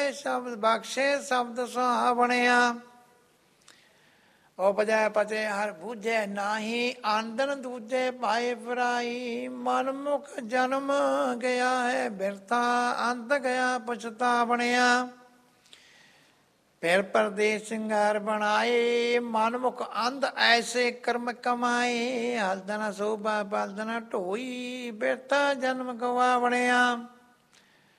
ਸ਼ਬਦ ਬਖਸ਼ੇ ਸ਼ਬਦ ਸੁਹਾਵਣਿਆ। ਉਪਜੈ ਪਚੇ ਹਰ ਬੂਝੈ ਨਾਹੀ, ਆਂਦਨ ਦੂਜੇ ਪਾਏ ਫਿਰਾਈ। ਮਨ ਮੁਖ ਜਨਮ ਗਿਆ ਹੈ ਬਿਰਥਾ, ਅੰਤ ਗਿਆ ਪਛਤਾਵਣਿਆ। ਫਿਰ ਪਰਦੇਸ ਸਿੰਗਾਰ ਬਣਾਏ, ਮਨ ਮੁਖ ਅੰਧ ਐਸੇ ਕਰਮ ਕਮਾਏ। ਹਲਦਨ ਸੋਭਾ ਬਲਦਨ ਢੋਈ, ਬਿਰਥਾ ਜਨਮ ਗਵਾਵਣਿਆ।